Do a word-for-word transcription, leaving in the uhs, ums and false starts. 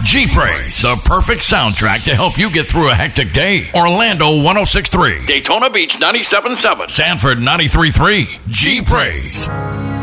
G-Praise, the perfect soundtrack to help you get through a hectic day. Orlando one oh six point three, Daytona Beach ninety-seven point seven, Sanford ninety-three point three. G-Praise.